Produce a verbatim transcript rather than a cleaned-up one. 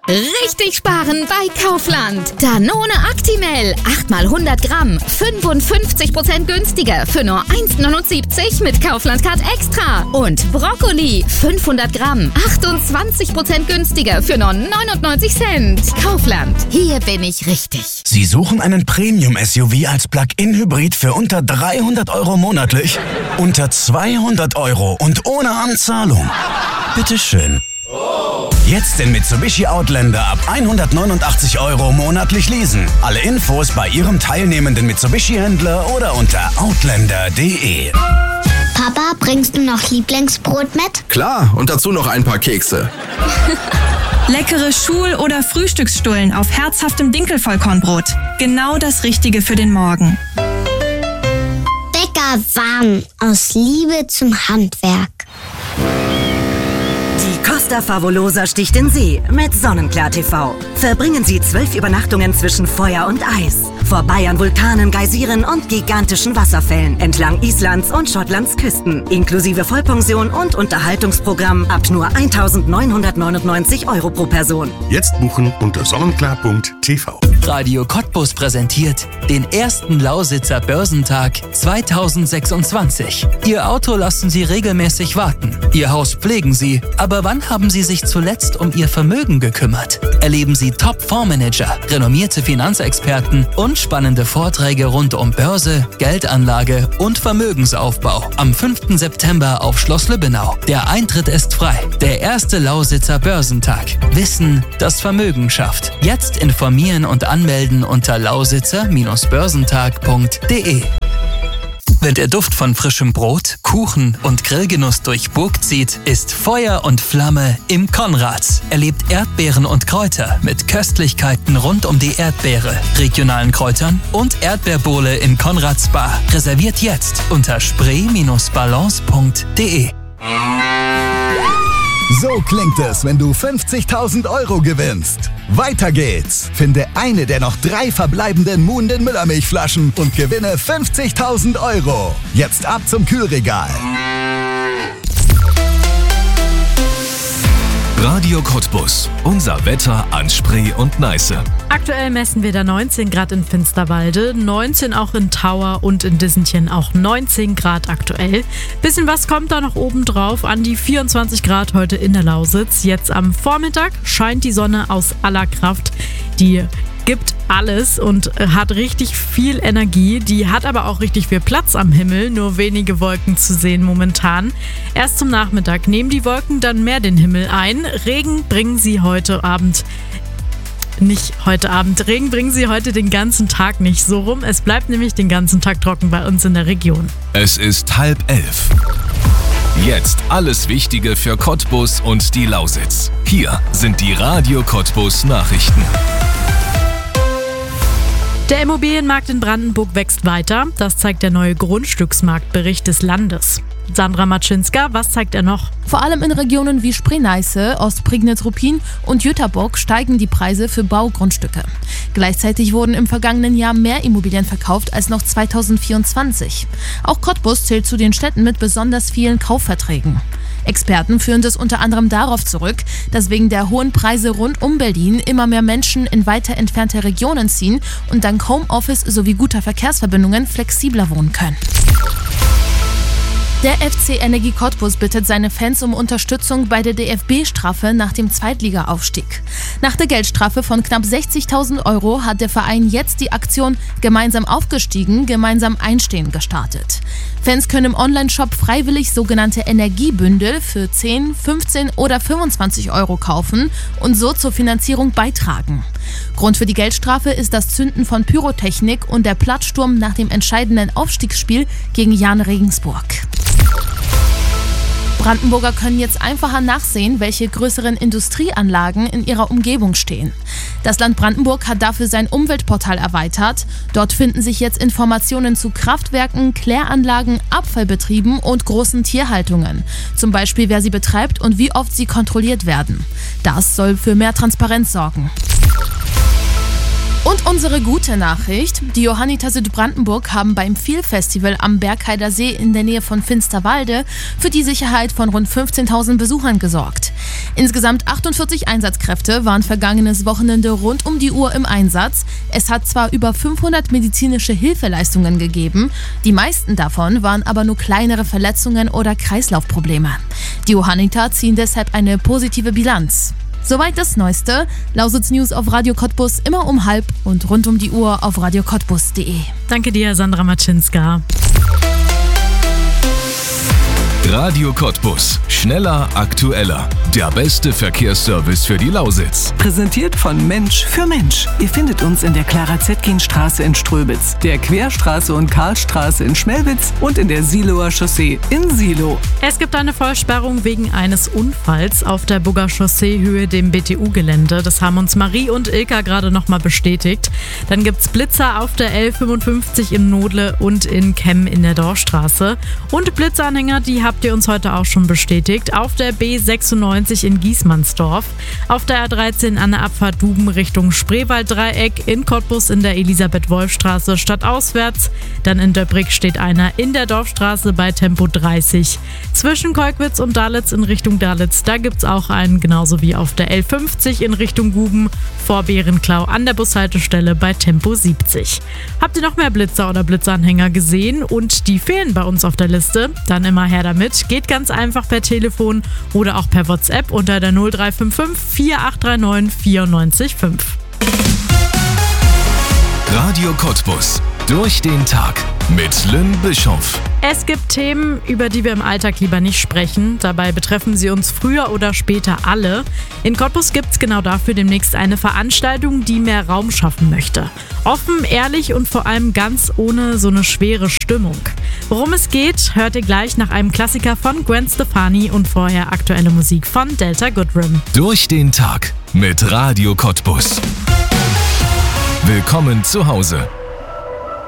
Richtig sparen bei Kaufland. Danone Actimel, acht mal hundert Gramm, fünfundfünfzig Prozent günstiger für nur eins neunundsiebzig mit Kaufland-Card Extra. Und Brokkoli, fünfhundert Gramm, achtundzwanzig Prozent günstiger für nur neunundneunzig Cent. Kaufland, hier bin ich richtig. Sie suchen einen Premium-S U V als Plug-in-Hybrid für unter dreihundert Euro monatlich? Unter zweihundert Euro und ohne Anzahlung? Bitteschön. Jetzt den Mitsubishi Outlander ab hundertneunundachtzig Euro monatlich leasen. Alle Infos bei Ihrem teilnehmenden Mitsubishi-Händler oder unter outlander punkt de. Papa, bringst du noch Lieblingsbrot mit? Klar, und dazu noch ein paar Kekse. Leckere Schul- oder Frühstücksstullen auf herzhaftem Dinkelvollkornbrot. Genau das Richtige für den Morgen. Bäcker warm, aus Liebe zum Handwerk. Die Costa Favolosa sticht in See mit Sonnenklar T V. Verbringen Sie zwölf Übernachtungen zwischen Feuer und Eis. Vorbei an Vulkanen, Geysiren und gigantischen Wasserfällen entlang Islands und Schottlands Küsten. Inklusive Vollpension und Unterhaltungsprogramm ab nur eintausendneunhundertneunundneunzig Euro pro Person. Jetzt buchen unter sonnenklar punkt t v. Radio Cottbus präsentiert den ersten Lausitzer Börsentag zweitausendsechsundzwanzig. Ihr Auto lassen Sie regelmäßig warten. Ihr Haus pflegen Sie. Aber wann haben Sie sich zuletzt um Ihr Vermögen gekümmert? Erleben Sie Top-Fondsmanager, renommierte Finanzexperten und spannende Vorträge rund um Börse, Geldanlage und Vermögensaufbau. Am fünften September auf Schloss Lübbenau. Der Eintritt ist frei. Der erste Lausitzer Börsentag. Wissen, das Vermögen schafft. Jetzt informieren und anmelden unter lausitzer Bindestrich börsentag punkt de. Wenn der Duft von frischem Brot, Kuchen und Grillgenuss durch Burg zieht, ist Feuer und Flamme im Konrads. Erlebt Erdbeeren und Kräuter mit Köstlichkeiten rund um die Erdbeere, regionalen Kräutern und Erdbeerbowle in Konrads Bar. Reserviert jetzt unter spree Bindestrich balance punkt de. So klingt es, wenn du fünfzigtausend Euro gewinnst. Weiter geht's. Finde eine der noch drei verbleibenden Muhnden Müllermilchflaschen und gewinne fünfzigtausend Euro. Jetzt ab zum Kühlregal. Radio Cottbus. Unser Wetter an Spree und Neiße. Aktuell messen wir da neunzehn Grad in Finsterwalde, neunzehn auch in Tauer und in Dissentchen auch neunzehn Grad aktuell. Bisschen was kommt da noch oben drauf an die vierundzwanzig Grad heute in der Lausitz. Jetzt am Vormittag scheint die Sonne aus aller Kraft. Die gibt alles und hat richtig viel Energie. Die hat aber auch richtig viel Platz am Himmel, nur wenige Wolken zu sehen momentan. Erst zum Nachmittag nehmen die Wolken dann mehr den Himmel ein. Regen bringen sie heute Abend Nicht heute Abend. Regen bringen sie heute den ganzen Tag nicht so rum. Es bleibt nämlich den ganzen Tag trocken bei uns in der Region. Es ist halb elf. Jetzt alles Wichtige für Cottbus und die Lausitz. Hier sind die Radio Cottbus Nachrichten. Der Immobilienmarkt in Brandenburg wächst weiter. Das zeigt der neue Grundstücksmarktbericht des Landes. Sandra Matschinska, was zeigt er noch? Vor allem in Regionen wie Spree-Neiße, Ostprignitz-Ruppin und Jüterbock steigen die Preise für Baugrundstücke. Gleichzeitig wurden im vergangenen Jahr mehr Immobilien verkauft als noch zweitausendvierundzwanzig. Auch Cottbus zählt zu den Städten mit besonders vielen Kaufverträgen. Experten führen das unter anderem darauf zurück, dass wegen der hohen Preise rund um Berlin immer mehr Menschen in weiter entfernte Regionen ziehen und dank Homeoffice sowie guter Verkehrsverbindungen flexibler wohnen können. Der F C Energie Cottbus bittet seine Fans um Unterstützung bei der D F B-Strafe nach dem Zweitliga-Aufstieg. Nach der Geldstrafe von knapp sechzigtausend Euro hat der Verein jetzt die Aktion Gemeinsam aufgestiegen, gemeinsam einstehen gestartet. Fans können im Onlineshop freiwillig sogenannte Energiebündel für zehn, fünfzehn oder fünfundzwanzig Euro kaufen und so zur Finanzierung beitragen. Grund für die Geldstrafe ist das Zünden von Pyrotechnik und der Platzsturm nach dem entscheidenden Aufstiegsspiel gegen Jahn Regensburg. Brandenburger können jetzt einfacher nachsehen, welche größeren Industrieanlagen in ihrer Umgebung stehen. Das Land Brandenburg hat dafür sein Umweltportal erweitert. Dort finden sich jetzt Informationen zu Kraftwerken, Kläranlagen, Abfallbetrieben und großen Tierhaltungen. Zum Beispiel, wer sie betreibt und wie oft sie kontrolliert werden. Das soll für mehr Transparenz sorgen. Und unsere gute Nachricht, die Johanniter Südbrandenburg haben beim Feel-Festival am Bergheider See in der Nähe von Finsterwalde für die Sicherheit von rund fünfzehntausend Besuchern gesorgt. Insgesamt achtundvierzig Einsatzkräfte waren vergangenes Wochenende rund um die Uhr im Einsatz. Es hat zwar über fünfhundert medizinische Hilfeleistungen gegeben, die meisten davon waren aber nur kleinere Verletzungen oder Kreislaufprobleme. Die Johanniter ziehen deshalb eine positive Bilanz. Soweit das Neueste. Lausitz News auf Radio Cottbus immer um halb und rund um die Uhr auf radio cottbus punkt de. Danke dir, Sandra Maczynska. Radio Cottbus. Schneller, aktueller. Der beste Verkehrsservice für die Lausitz. Präsentiert von Mensch für Mensch. Ihr findet uns in der Clara-Zetkin-Straße in Ströbitz, der Querstraße und Karlstraße in Schmelwitz und in der Siloer Chaussee in Silo. Es gibt eine Vollsperrung wegen eines Unfalls auf der Bugger Chaussee-Höhe, dem B T U-Gelände. Das haben uns Marie und Ilka gerade nochmal bestätigt. Dann gibt es Blitzer auf der L fünfundfünfzig in Nodle und in Kemm in der Dorfstraße. Und Blitzeranhänger, die habt ihr uns heute auch schon bestätigt, auf der B sechsundneunzig in Giesmannsdorf, auf der A dreizehn an der Abfahrt Duben Richtung Spreewalddreieck, in Cottbus in der Elisabeth-Wolf-Straße stadtauswärts, dann in Döbrig steht einer in der Dorfstraße bei Tempo dreißig. Zwischen Kolkwitz und Dalitz in Richtung Dalitz, da gibt es auch einen, genauso wie auf der L fünfzig in Richtung Guben, vor Bärenklau an der Bushaltestelle bei Tempo siebzig. Habt ihr noch mehr Blitzer oder Blitzeranhänger gesehen und die fehlen bei uns auf der Liste? Dann immer her damit. Geht ganz einfach per Telefon oder auch per WhatsApp unter der null drei fünf fünf vier acht drei neun vier neun fünf. Radio Cottbus. Durch den Tag mit Lynn Bischoff. Es gibt Themen, über die wir im Alltag lieber nicht sprechen. Dabei betreffen sie uns früher oder später alle. In Cottbus gibt es genau dafür demnächst eine Veranstaltung, die mehr Raum schaffen möchte. Offen, ehrlich und vor allem ganz ohne so eine schwere Stimmung. Worum es geht, hört ihr gleich nach einem Klassiker von Gwen Stefani und vorher aktuelle Musik von Delta Goodrem. Durch den Tag mit Radio Cottbus. Willkommen zu Hause.